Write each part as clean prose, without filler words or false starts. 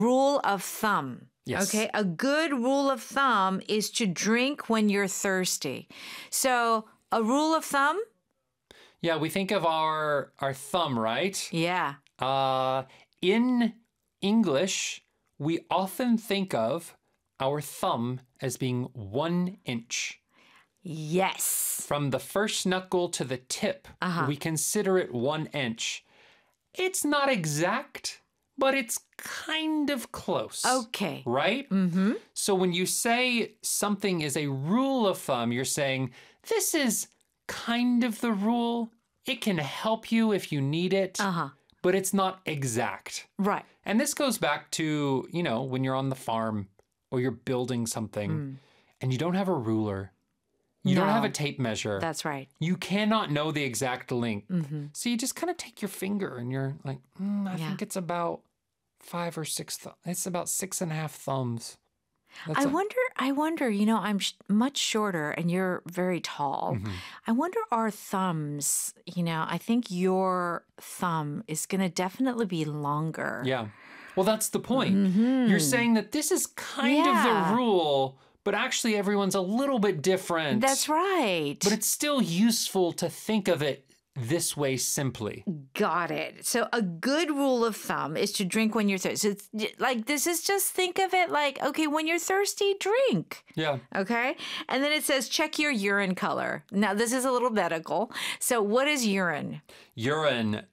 Rule of thumb. Yes. Okay. A good rule of thumb is to drink when you're thirsty. So a rule of thumb? Yeah, we think of our thumb, right? Yeah. In English, we often think of our thumb as being 1 inch. Yes. From the first knuckle to the tip, we consider it 1 inch. It's not exact, but it's kind of close. Okay. Right? Mm-hmm. So when you say something is a rule of thumb, you're saying this is kind of the rule. It can help you if you need it, but it's not exact. Right. And this goes back to, you know, when you're on the farm or you're building something and you don't have a ruler. You don't have a tape measure. That's right. You cannot know the exact length. So you just kind of take your finger and you're like, I think it's about 5 or 6. It's about 6.5 thumbs. I wonder, you know, I'm much shorter and you're very tall. I wonder our thumbs, you know, I think your thumb is going to definitely be longer. Yeah. Well, that's the point. You're saying that this is kind of the rule, but actually everyone's a little bit different. That's right. But it's still useful to think of it this way simply. Got it. So a good rule of thumb is to drink when you're thirsty. So it's like, this is just think of it like, okay, when you're thirsty, drink. Yeah. Okay. And then it says, check your urine color. Now, this is a little medical. So what is urine? Urine,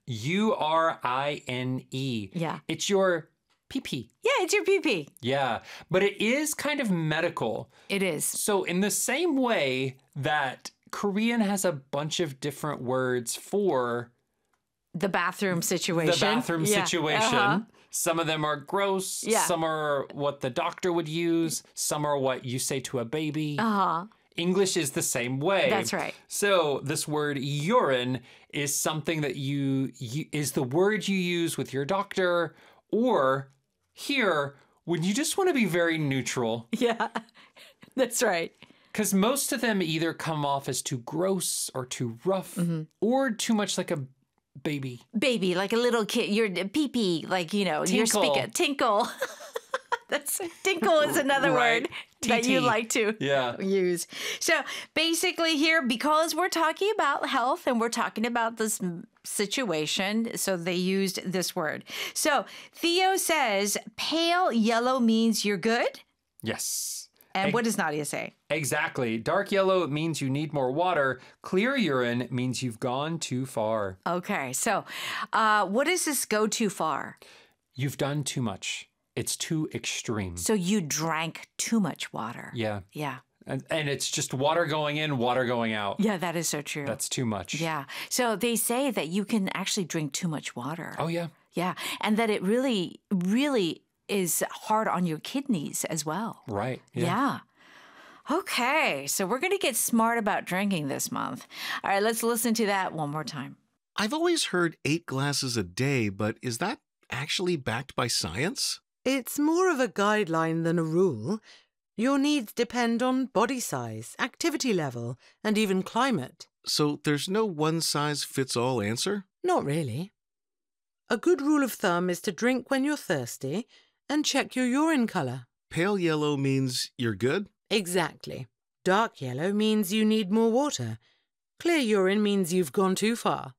urine. Yeah. It's your pee-pee. Yeah, it's your pee-pee. Yeah. But it is kind of medical. It is. So in the same way that Korean has a bunch of different words for the bathroom situation. Some of them are gross. Yeah. Some are what the doctor would use. Some are what you say to a baby. English is the same way. That's right. So this word urine is something that is the word you use with your doctor, or here when you just want to be very neutral. Yeah, that's right. Because most of them either come off as too gross or too rough or too much like a baby. Baby, like a little kid. Your pee-pee, like, you know, you're speaking. Tinkle. Tinkle is another word that you like to use. So basically here, because we're talking about health and we're talking about this situation, so they used this word. So Theo says, pale yellow means you're good? Yes. And what does Nadia say? Exactly. Dark yellow means you need more water. Clear urine means you've gone too far. Okay. So what does this go too far? You've done too much. It's too extreme. So you drank too much water. Yeah. Yeah. And it's just water going in, water going out. Yeah, that is so true. That's too much. Yeah. So they say that you can actually drink too much water. Oh, yeah. Yeah. And that it really, really is hard on your kidneys as well. Right. Yeah. Okay. So we're going to get smart about drinking this month. All right. Let's listen to that one more time. I've always heard 8 glasses a day, but is that actually backed by science? It's more of a guideline than a rule. Your needs depend on body size, activity level, and even climate. So there's no one-size-fits-all answer? Not really. A good rule of thumb is to drink when you're thirsty and check your urine color. Pale yellow means you're good? Exactly. Dark yellow means you need more water. Clear urine means you've gone too far.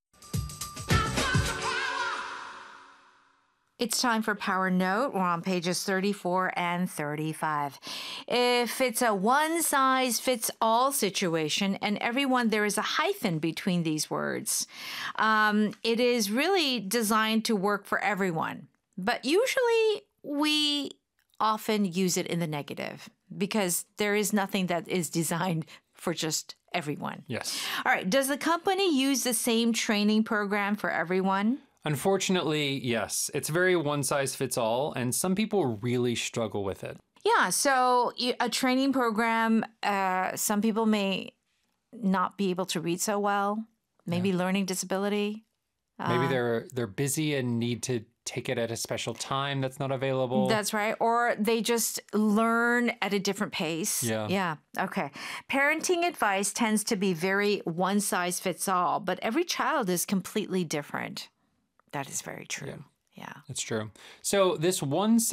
It's time for Power Note. We're on pages 34 and 35. If it's a one-size-fits-all situation, and everyone, there is a hyphen between these words, it is really designed to work for everyone. But usually we often use it in the negative because there is nothing that is designed for just everyone. Yes. All right. Does the company use the same training program for everyone? Unfortunately, yes. It's very one size fits all, and some people really struggle with it. Yeah. So a training program, some people may not be able to read so well, maybe learning disability. Maybe they're busy and need to take it at a special time that's not available. That's right. Or they just learn at a different pace. Yeah. Yeah. Okay. Parenting advice tends to be very one size fits all, but every child is completely different. That is very true. Yeah. It's true. So this one